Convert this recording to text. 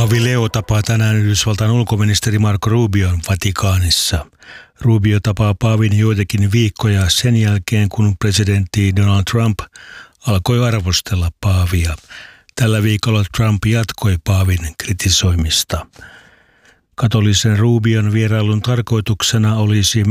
Paavi Leo tapaa tänään Yhdysvaltain ulkoministeri Marco Rubion Vatikaanissa. Rubio tapaa paavin joitakin viikkoja sen jälkeen, kun presidentti Donald Trump alkoi arvostella paavia. Tällä viikolla Trump jatkoi paavin kritisoimista. Katolisen Rubion vierailun tarkoituksena olisi